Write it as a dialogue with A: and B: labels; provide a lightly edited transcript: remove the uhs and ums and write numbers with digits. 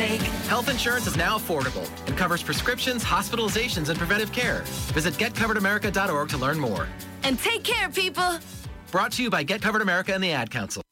A: take.
B: Health insurance is now affordable and covers prescriptions, hospitalizations, and preventive care. Visit getcoveredamerica.org to learn more.
A: And take care, people.
B: Brought to you by Get Covered America and the Ad Council.